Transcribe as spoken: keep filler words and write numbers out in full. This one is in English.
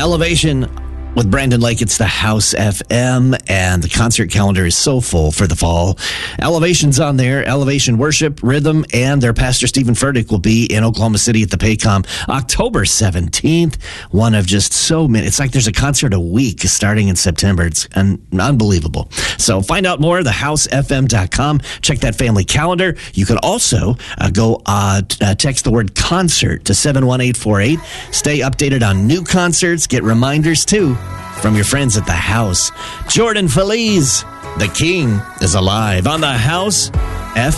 Elevation with Brandon Lake. It's the House F M, and the concert calendar is so full for the fall. Elevation's on there. Elevation Worship, Rhythm, and their pastor Stephen Furtick will be in Oklahoma City at the Paycom October seventeenth. One of just so many. It's like there's a concert a week starting in September. It's un- unbelievable. So find out more, the house f m dot com. Check that family calendar. You can also uh, go uh, t- uh, text the word concert to seven one eight four eight. Stay updated on new concerts. Get reminders, too, from your friends at the House. Jordan Feliz, the King is alive on the House